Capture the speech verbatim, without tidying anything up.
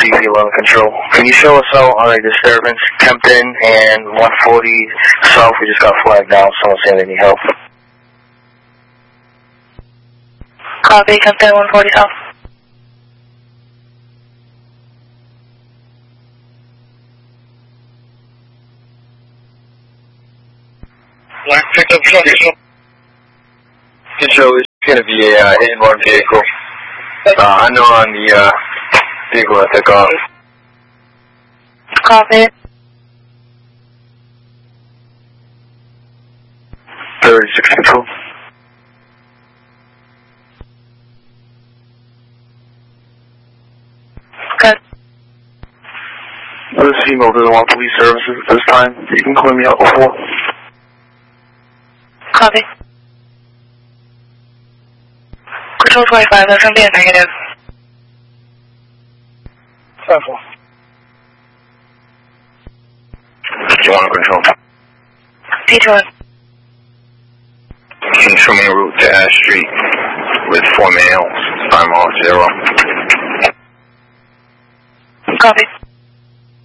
C V eleven Control. Can you show us out on a disturbance, Kempton and one forty South? We just got flagged down. Someone's saying they need help. Copy, Kempton one forty South. Black pickup truck. Control, it's going to be a uh, hit and run vehicle. Uh, unknown on the uh, vehicle that took off. Copy. thirty-six Control. Good. This female doesn't want police services at this time. You can clean me out before. Copy. Control twenty-five, that's going to be a negative. ten four. You want to control? P two one. Can you show me a route to Ash Street with four males? I'm off zero. Copy.